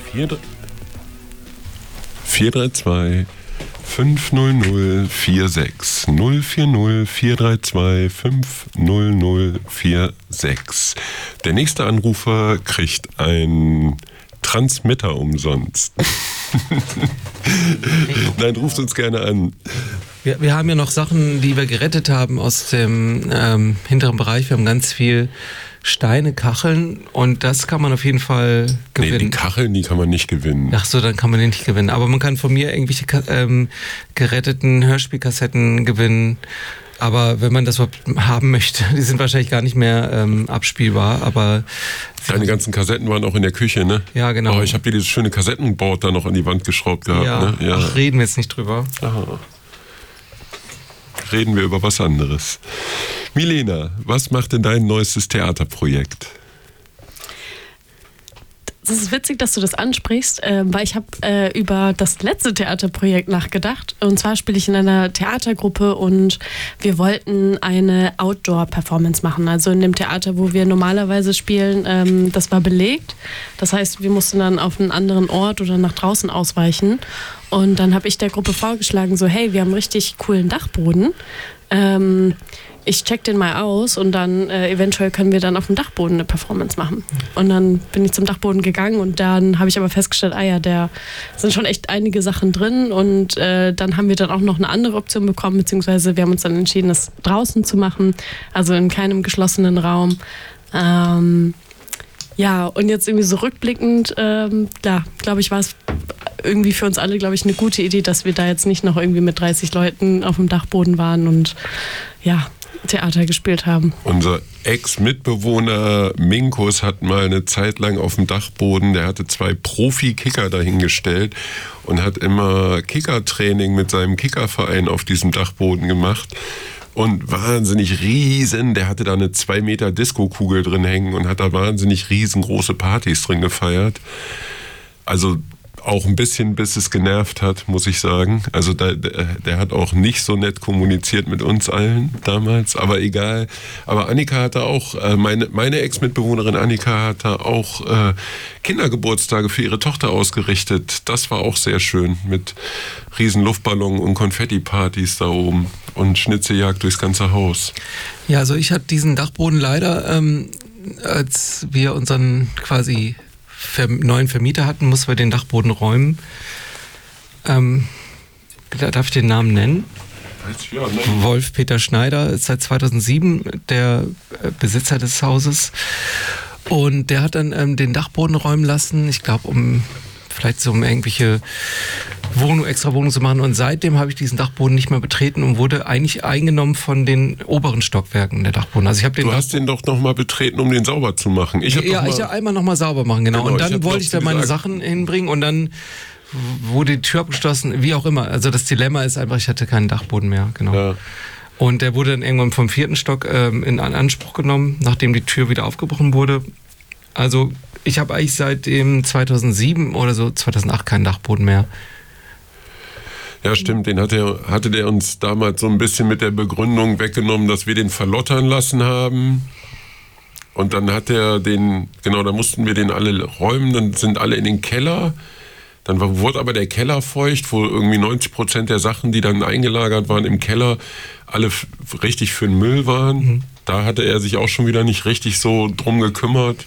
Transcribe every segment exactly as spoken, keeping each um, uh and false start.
vier drei zwei fünf null null vier sechs null vier null vier drei zwei fünf null null vier sechs. Der nächste Anrufer kriegt ein Transmitter umsonst. Nein, ruft uns gerne an. Wir, wir haben ja noch Sachen, die wir gerettet haben aus dem ähm, hinteren Bereich. Wir haben ganz viel Steine, Kacheln und das kann man auf jeden Fall gewinnen. Nee, die Kacheln, die kann man nicht gewinnen. Ach so, dann kann man die nicht gewinnen. Aber man kann von mir irgendwelche ähm, geretteten Hörspielkassetten gewinnen. Aber wenn man das haben möchte, die sind wahrscheinlich gar nicht mehr ähm, abspielbar. Aber deine ganzen Kassetten waren auch in der Küche, ne? Ja, genau. Oh, ich habe dir dieses schöne Kassettenboard da noch an die Wand geschraubt gehabt. Ja. Ne? Ja. Ach, reden wir jetzt nicht drüber. Aha. Reden wir über was anderes. Milena, was macht denn dein neuestes Theaterprojekt? Es ist witzig, dass du das ansprichst, äh, weil ich habe äh, über das letzte Theaterprojekt nachgedacht. Und zwar spiele ich in einer Theatergruppe und wir wollten eine Outdoor-Performance machen. Also in dem Theater, wo wir normalerweise spielen, ähm, das war belegt. Das heißt, wir mussten dann auf einen anderen Ort oder nach draußen ausweichen. Und dann habe ich der Gruppe vorgeschlagen, so hey, wir haben einen richtig coolen Dachboden. Ähm, ich check den mal aus und dann äh, eventuell können wir dann auf dem Dachboden eine Performance machen. Und dann bin ich zum Dachboden gegangen und dann habe ich aber festgestellt, ah ja, da sind schon echt einige Sachen drin und äh, dann haben wir dann auch noch eine andere Option bekommen, beziehungsweise wir haben uns dann entschieden, das draußen zu machen, also in keinem geschlossenen Raum. Ähm, ja, und jetzt irgendwie so rückblickend, ähm, ja, glaube ich, war es irgendwie für uns alle, glaube ich, eine gute Idee, dass wir da jetzt nicht noch irgendwie mit dreißig Leuten auf dem Dachboden waren und ja, Theater gespielt haben. Unser Ex-Mitbewohner Minkus hat mal eine Zeit lang auf dem Dachboden, der hatte zwei Profi-Kicker dahingestellt und hat immer Kickertraining mit seinem Kickerverein auf diesem Dachboden gemacht. Und wahnsinnig riesen, der hatte da eine zwei Meter Disco-Kugel drin hängen und hat da wahnsinnig riesengroße Partys drin gefeiert. Also auch ein bisschen, bis es genervt hat, muss ich sagen. Also der, der hat auch nicht so nett kommuniziert mit uns allen damals, aber egal. Aber Annika hatte auch, meine, meine Ex-Mitbewohnerin Annika hatte auch äh, Kindergeburtstage für ihre Tochter ausgerichtet. Das war auch sehr schön mit riesen Luftballon und Konfetti-Partys da oben und Schnitzeljagd durchs ganze Haus. Ja, also ich hatte diesen Dachboden leider, ähm, als wir unseren quasi neuen Vermieter hatten, mussten wir den Dachboden räumen. Ähm, darf ich den Namen nennen? Ja, ne? Wolf-Peter Schneider ist seit zweitausendsieben der Besitzer des Hauses und der hat dann ähm, den Dachboden räumen lassen, ich glaube um vielleicht so um irgendwelche Wohnung, extra Wohnung zu machen und seitdem habe ich diesen Dachboden nicht mehr betreten und wurde eigentlich eingenommen von den oberen Stockwerken der Dachboden. Also ich habe den Du hast den doch nochmal betreten, um den sauber zu machen. Ich hab ja, ich habe einmal nochmal sauber machen, genau. genau und dann ich wollte ich da meine Sachen hinbringen und dann wurde die Tür abgeschlossen, wie auch immer. Also das Dilemma ist einfach, ich hatte keinen Dachboden mehr, genau. Ja. Und der wurde dann irgendwann vom vierten Stock ähm, in Anspruch genommen, nachdem die Tür wieder aufgebrochen wurde. Also ich habe eigentlich seit dem zweitausendsieben oder so, zweitausendacht keinen Dachboden mehr. Ja, stimmt, den hat er, hatte der uns damals so ein bisschen mit der Begründung weggenommen, dass wir den verlottern lassen haben. Und dann hat er den, genau, da mussten wir den alle räumen, dann sind alle in den Keller. Dann war, wurde aber der Keller feucht, wo irgendwie neunzig Prozent der Sachen, die dann eingelagert waren im Keller, alle f- richtig für den Müll waren. Mhm. Da hatte er sich auch schon wieder nicht richtig so drum gekümmert.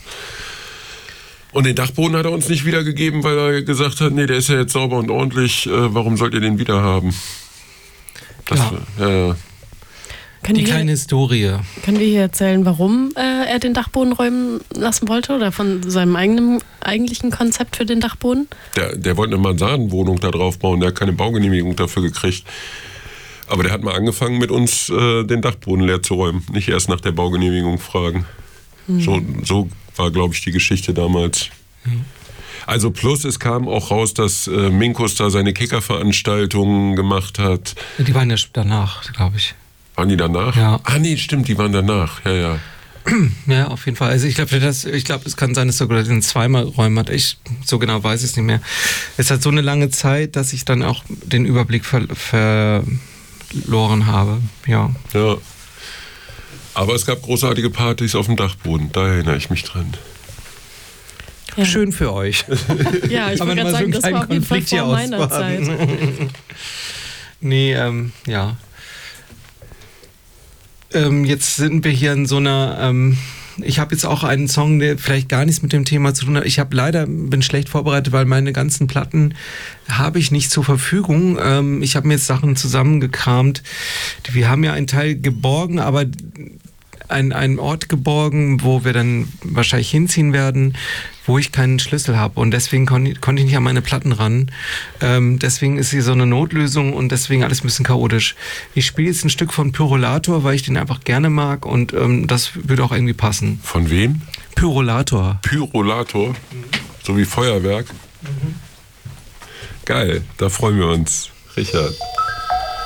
Und den Dachboden hat er uns nicht wiedergegeben, weil er gesagt hat, nee, der ist ja jetzt sauber und ordentlich, äh, warum sollt ihr den wieder haben? Das, ja. Äh, ja. Die kleine Historie. Können wir hier erzählen, warum äh, er den Dachboden räumen lassen wollte oder von seinem eigenen eigentlichen Konzept für den Dachboden? Der, der wollte eine Mansardenwohnung da drauf bauen, der hat keine Baugenehmigung dafür gekriegt. Aber der hat mal angefangen mit uns äh, den Dachboden leer zu räumen, nicht erst nach der Baugenehmigung fragen. Hm. So, so war, glaube ich, die Geschichte damals. Hm. Also plus, es kam auch raus, dass äh, Minkus da seine Kickerveranstaltungen gemacht hat. Die waren ja danach, glaube ich. Waren die danach? Ja. Ah nee, stimmt, die waren danach. Ja, ja. Ja, auf jeden Fall. Also ich glaube, das, ich glaube, es kann sein, dass sogar den zweimal räumen hat. Ich so genau weiß ich es nicht mehr. Es hat so eine lange Zeit, dass ich dann auch den Überblick ver, verloren habe. Ja. Ja. Aber es gab großartige Partys auf dem Dachboden. Da erinnere ich mich dran. Ja. Schön für euch. Ja, ich wollte gerade sagen, das war auf jeden Fall vor meiner Zeit. Nee, ähm, ja. Ähm, jetzt sind wir hier in so einer... Ähm, ich habe jetzt auch einen Song, der vielleicht gar nichts mit dem Thema zu tun hat. Ich habe leider, bin schlecht vorbereitet, weil meine ganzen Platten habe ich nicht zur Verfügung. Ähm, ich habe mir jetzt Sachen zusammengekramt. Wir haben ja einen Teil geborgen, aber einen, einen Ort geborgen, wo wir dann wahrscheinlich hinziehen werden, wo ich keinen Schlüssel habe. Und deswegen kon- konnte ich nicht an meine Platten ran. Ähm, deswegen ist hier so eine Notlösung und deswegen alles ein bisschen chaotisch. Ich spiele jetzt ein Stück von Pyrolator, weil ich den einfach gerne mag und ähm, das würde auch irgendwie passen. Von wem? Pyrolator. Pyrolator? Mhm. So wie Feuerwerk? Mhm. Geil, da freuen wir uns. Richard.